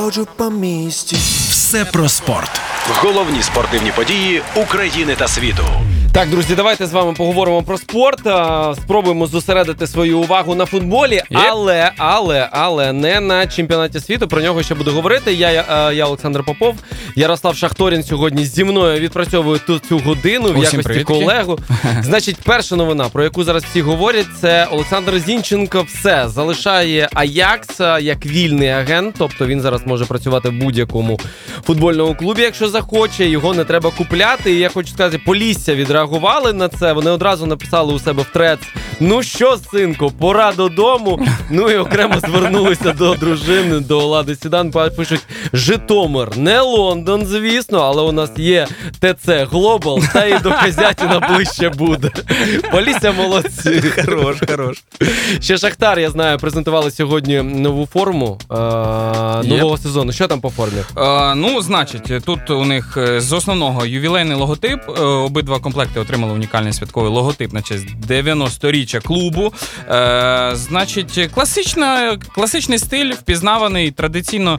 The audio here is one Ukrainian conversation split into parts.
Ходжу по місті. Все про спорт. Головні спортивні події України та світу. Так, друзі, давайте з вами поговоримо про спорт. Спробуємо зосередити свою увагу на футболі, але не на чемпіонаті світу. Про нього ще буду говорити. Я Олександр Попов, Ярослав Шахторін сьогодні зі мною відпрацьовує тут цю годину в якості колегу. Значить, перша новина, про яку зараз всі говорять, це Олександр Зінченко все залишає Аякс як вільний агент, тобто він зараз може працювати в будь-якому футбольному клубі, якщо захоче, його не треба купляти. І я хочу сказати, Полісся відреагували на це, вони одразу написали у себе в трец: ну що, синку, пора додому. Ну і окремо звернулися до дружини, до Олади Сідан, пишуть: Житомир, не Лондон, звісно, але у нас є ТЦ Глобал, та і до Козятіна ближче буде. Полісся молодці. Хорош. Ще Шахтар, я знаю, презентували сьогодні нову форму нового сезону. Що там по формі? Значить, тут у них з основного ювілейний логотип. Обидва комплекти отримали унікальний святковий логотип на честь 90-річчя клубу. Значить, класичний стиль, впізнаваний традиційно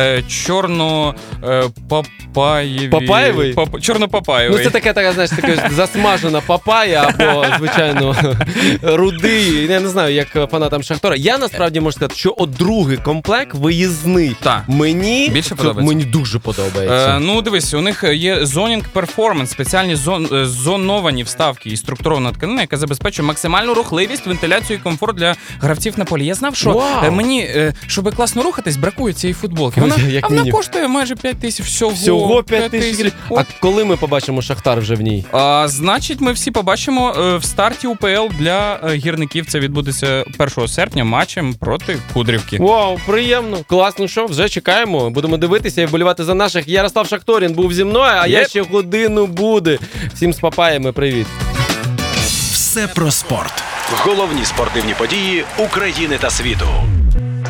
чорно-папаєвий. Чорно-папаєвий. Ну, це така, знаєш, така засмажена папая або, звичайно, рудий. Я не знаю, як фанатам Шахтора. Я, насправді, можу сказати, що другий комплект виїзний. Так. Мені більше подобається. Мені дуже подобається. Дивись, у них є Zoning Performance, спеціальні зоновані вставки і структурована тканина, яка забезпечує максимальну рухливість, вентиляцію і комфорт для гравців на полі. Я знав, що мені, щоб класно рухатись, бракує цієї футболки. Вона коштує майже 5 тисяч всього. Всього 5 тисяч. А коли ми побачимо Шахтар вже в ній? Значить, ми всі побачимо в старті УПЛ для гірників. Це відбудеться 1 серпня матчем проти Кудрівки. Вау, приємно. Класно, що вже чекаємо. Будемо дивитися і вболівати за наших. Ярослав Шахторін був зі мною, а я ще годину буде. Всім з папаями привіт. Все про спорт. Головні спортивні події України та світу.